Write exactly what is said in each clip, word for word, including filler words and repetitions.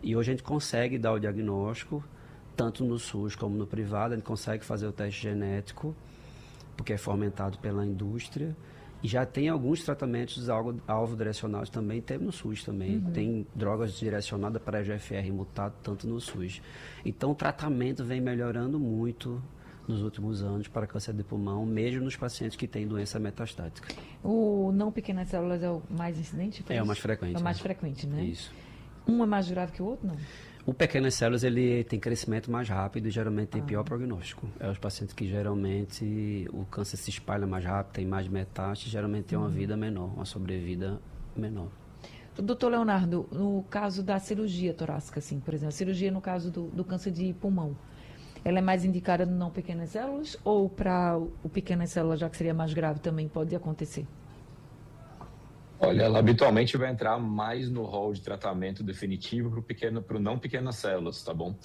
E hoje a gente consegue dar o diagnóstico, tanto no SUS como no privado, a gente consegue fazer o teste genético, porque é fomentado pela indústria. E já tem alguns tratamentos alvo, alvo direcionados também, tem no SUS também. Uhum. Tem drogas direcionadas para G F R mutado, tanto no SUS. Então o tratamento vem melhorando muito nos últimos anos para câncer de pulmão, mesmo nos pacientes que têm doença metastática. O não pequenas células é o mais incidente? É o mais frequente. É o mais né? frequente, né? Isso. Um é mais grave que o outro, não? O pequenas células, ele tem crescimento mais rápido e geralmente tem ah. pior prognóstico. É os pacientes que geralmente o câncer se espalha mais rápido, tem mais metástase, geralmente tem uma uhum. vida menor, uma sobrevida menor. Doutor Leonardo, no caso da cirurgia torácica, assim, por exemplo, a cirurgia no caso do, do câncer de pulmão, ela é mais indicada no não pequenas células ou para o pequenas células, já que seria mais grave, também pode acontecer? Olha, ela habitualmente vai entrar mais no rol de tratamento definitivo para o pequeno, para o não pequenas células, tá bom?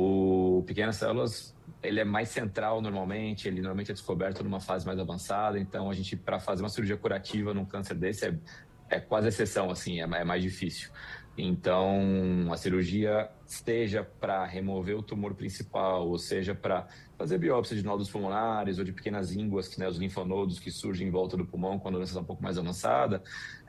O pequenas células, ele é mais central normalmente, ele normalmente é descoberto numa fase mais avançada, então a gente, para fazer uma cirurgia curativa num câncer desse, é, é quase exceção, assim, é, é mais difícil. Então, a cirurgia, seja para remover o tumor principal, ou seja para fazer biópsia de nódulos pulmonares ou de pequenas ínguas, que, né, os linfonodos que surgem em volta do pulmão quando a doença está um pouco mais avançada,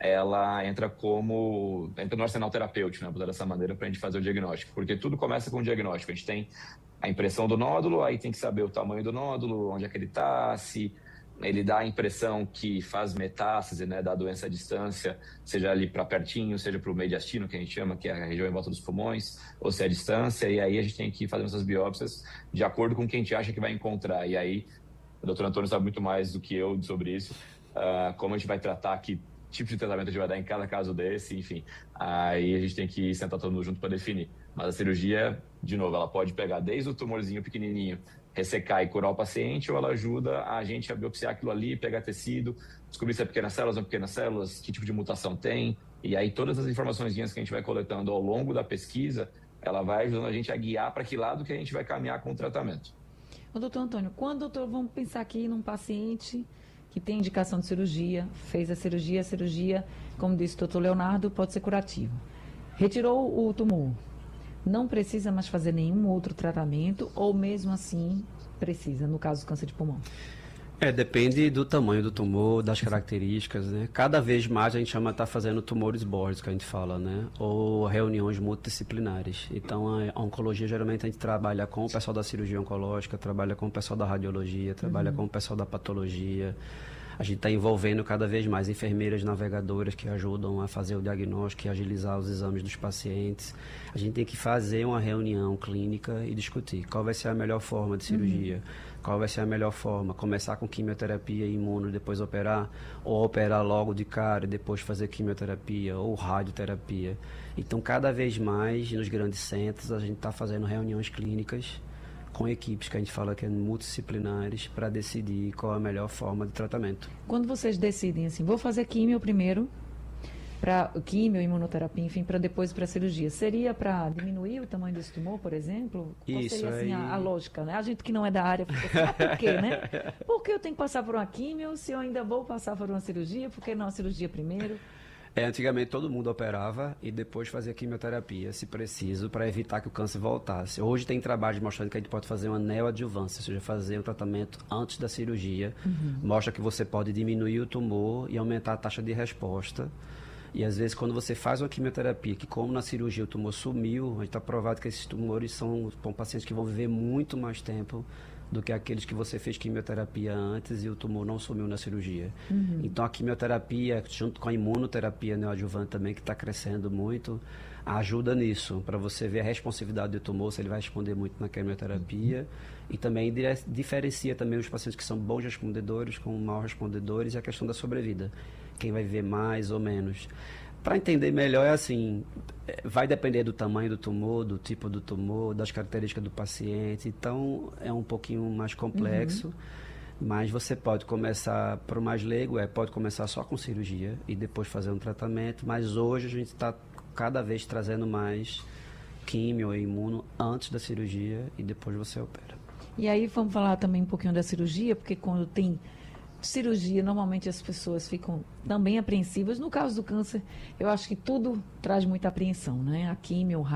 ela entra como, entra no arsenal terapêutico, né, dessa maneira, para a gente fazer o diagnóstico. Porque tudo começa com o diagnóstico. A gente tem a impressão do nódulo, aí tem que saber o tamanho do nódulo, onde é que ele está, se ele dá a impressão que faz metástase, né, da doença à distância, seja ali para pertinho, seja para o mediastino, que a gente chama, que é a região em volta dos pulmões, ou se é a distância, e aí a gente tem que fazer essas biópsias de acordo com o que a gente acha que vai encontrar. E aí, o doutor Antônio sabe muito mais do que eu sobre isso, uh, como a gente vai tratar, que tipo de tratamento a gente vai dar em cada caso desse, enfim. Aí a gente tem que sentar todo mundo junto para definir. Mas a cirurgia, de novo, ela pode pegar desde o tumorzinho pequenininho, ressecar e curar o paciente, ou ela ajuda a gente a biopsiar aquilo ali, pegar tecido, descobrir se é pequenas células ou não pequenas células, que tipo de mutação tem, e aí todas as informações que a gente vai coletando ao longo da pesquisa, ela vai ajudando a gente a guiar para que lado que a gente vai caminhar com o tratamento. Ô, doutor Antônio, quando, doutor, vamos pensar aqui num paciente que tem indicação de cirurgia, fez a cirurgia, a cirurgia, como disse o doutor Leonardo, pode ser curativa. Retirou o tumor, não precisa mais fazer nenhum outro tratamento, ou mesmo assim precisa, no caso do câncer de pulmão? É, depende do tamanho do tumor, das características, né? Cada vez mais a gente chama de estar fazendo tumores boards, que a gente fala, né? Ou reuniões multidisciplinares. Então, a oncologia, geralmente, a gente trabalha com o pessoal da cirurgia oncológica, trabalha com o pessoal da radiologia, trabalha uhum. com o pessoal da patologia. A gente está envolvendo cada vez mais enfermeiras navegadoras que ajudam a fazer o diagnóstico e agilizar os exames dos pacientes. A gente tem que fazer uma reunião clínica e discutir qual vai ser a melhor forma de cirurgia, uhum. qual vai ser a melhor forma, começar com quimioterapia e imuno, depois operar, ou operar logo de cara e depois fazer quimioterapia ou radioterapia. Então, cada vez mais, nos grandes centros, a gente está fazendo reuniões clínicas com equipes que a gente fala que é multidisciplinares para decidir qual a melhor forma de tratamento. Quando vocês decidem assim, vou fazer químio primeiro, para químio, imunoterapia, enfim, para depois para cirurgia, seria para diminuir o tamanho desse tumor, por exemplo? Qual Isso seria assim, aí... a, a lógica, né? A gente que não é da área fica, por quê, né? Por que eu tenho que passar por uma químio se eu ainda vou passar por uma cirurgia? Por que não a cirurgia primeiro? É, antigamente todo mundo operava e depois fazia quimioterapia, se preciso, para evitar que o câncer voltasse. Hoje tem trabalhos mostrando que a gente pode fazer uma neoadjuvância, ou seja, fazer um tratamento antes da cirurgia. Uhum. Mostra que você pode diminuir o tumor e aumentar a taxa de resposta. E às vezes quando você faz uma quimioterapia, que como na cirurgia o tumor sumiu, a gente está provado que esses tumores são, são pacientes que vão viver muito mais tempo do que aqueles que você fez quimioterapia antes e o tumor não sumiu na cirurgia. Uhum. Então a quimioterapia, junto com a imunoterapia neoadjuvante também, que está crescendo muito, ajuda nisso, para você ver a responsividade do tumor, se ele vai responder muito na quimioterapia, uhum. e também diferencia também os pacientes que são bons respondedores com maus respondedores e a questão da sobrevida, quem vai viver mais ou menos. Para entender melhor, é assim, vai depender do tamanho do tumor, do tipo do tumor, das características do paciente, então é um pouquinho mais complexo, uhum. mas você pode começar, para o mais leigo, é, pode começar só com cirurgia e depois fazer um tratamento, mas hoje a gente está cada vez trazendo mais químio e imuno antes da cirurgia e depois você opera. E aí vamos falar também um pouquinho da cirurgia, porque quando tem cirurgia, normalmente as pessoas ficam também apreensivas. No caso do câncer, eu acho que tudo traz muita apreensão, né? A químio, o